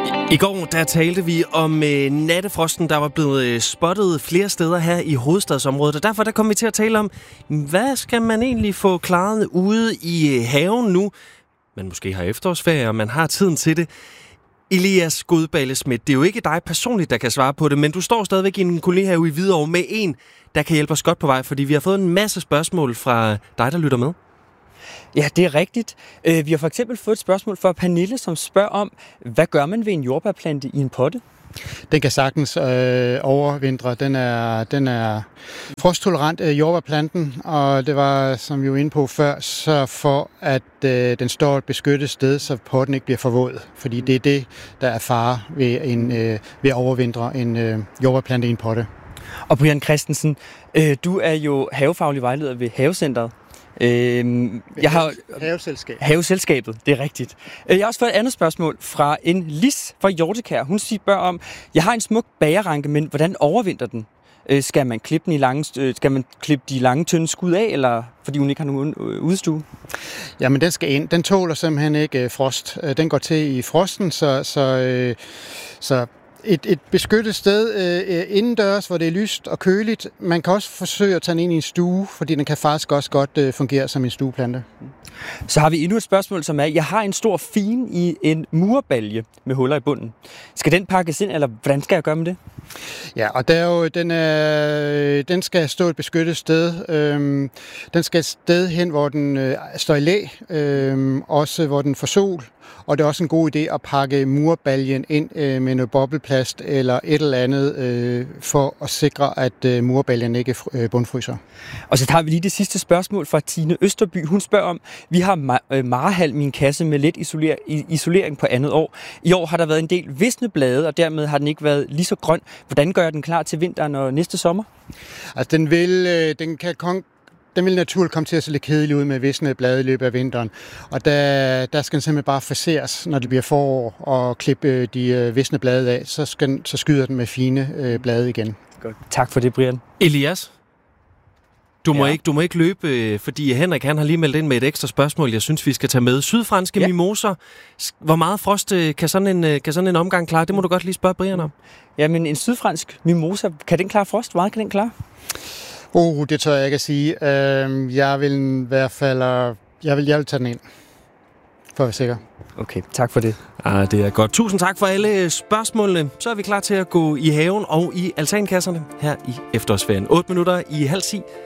I går der talte vi om nattefrosten, der var blevet spottet flere steder her i hovedstadsområdet. Og derfor der kom vi til at tale om, hvad skal man egentlig få klaret ude i haven nu? Man måske har efterårsferie, og man har tiden til det. Elias Godballe-Schmidt, det er jo ikke dig personligt, der kan svare på det, men du står stadigvæk i en kolonihave i Hvidovre med en, der kan hjælpe os godt på vej, fordi vi har fået en masse spørgsmål fra dig, der lytter med. Ja, det er rigtigt. Vi har for eksempel fået et spørgsmål fra Pernille, som spørger om, hvad gør man ved en jordbærplante i en potte? Den kan sagtens overvintre. Den er frosttolerant, jordbærplanten, og det var, som vi var inde på før, så for at den står et beskyttet sted, så potten ikke bliver forvåd. Fordi det er det, der er fare ved at overvintre en jordbærplante i en potte. Og Brian Christensen, du er jo havefaglig vejleder ved Havecentret. Haveselskabet, det er rigtigt. Jeg har også fået et andet spørgsmål fra en Lis fra Hjortekær. Hun spørger om, jeg har en smuk bagerranke, men hvordan overvinter den? Skal man klippe de lange, tynde skud af, eller fordi hun ikke har nogen udstue? Jamen, den skal ind. Den tåler simpelthen ikke frost. Den går til i frosten, så et beskyttet sted indendørs, hvor det er lyst og køligt. Man kan også forsøge at tage den ind i en stue, fordi den kan faktisk også godt fungere som en stueplante. Så har vi endnu et spørgsmål, som er, jeg har en stor fin i en murbalje med huller i bunden. Skal den pakkes ind, eller hvordan skal jeg gøre med det? Ja, og den skal stå et beskyttet sted. Den skal et sted hen, hvor den står i læ, også hvor den får sol. Og det er også en god idé at pakke murbaljen ind med noget bobleplast eller et eller andet, for at sikre, at murbaljen ikke bundfryser. Og så tager vi lige det sidste spørgsmål fra Tine Østerby. Hun spørger om, vi har marehalm i en kasse med let isolering på andet år. I år har der været en del visne blade, og dermed har den ikke været lige så grøn. Hvordan gør jeg den klar til vinteren og næste sommer? Altså, den vil naturligt komme til at se lidt kedelig ud med visne blade i løbet af vinteren. Og der skal den simpelthen bare faseres, når det bliver forår, og klippe de visne blade af. Så skyder den med fine blade igen. Godt. Tak for det, Brian. Elias, du må ikke løbe, fordi Henrik han har lige meldt ind med et ekstra spørgsmål, jeg synes, vi skal tage med. Sydfranske mimoser. Hvor meget frost kan sådan en omgang klare? Det må du godt lige spørge Brian om. Jamen, en sydfransk mimosa, kan den klare frost? Hvor meget kan den klare? Det tør jeg ikke at sige. Jeg vil i hvert fald jeg vil tage den ind, for at være sikker. Okay, tak for det. Det er godt. Tusind tak for alle spørgsmålene. Så er vi klar til at gå i haven og i altankasserne her i efterårsferien. 8 minutter i 9:30.